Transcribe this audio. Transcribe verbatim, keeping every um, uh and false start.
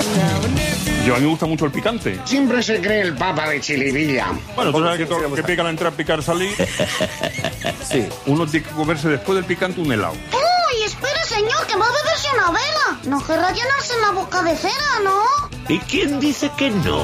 Yo a mí me gusta mucho el picante. Siempre se cree el papa de Chilivilla. Bueno, tú sabes que todo lo que pica la entrada, picar salir. Sí, uno tiene que comerse después del picante un helado. ¡Uy, espere, señor, que va a beberse una vela! No querrá llenarse en la boca de cera, ¿no? ¿Y quién dice que no?